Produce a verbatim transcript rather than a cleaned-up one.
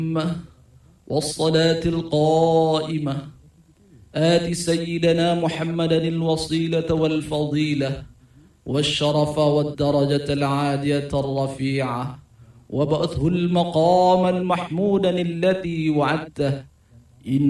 والصلاة القائمة آت سيدنا محمدا الوصيلة والفضيلة والشرف والدرجة العالية الرفيعة وابعثه المقام المحمودا الذي وعدته. إن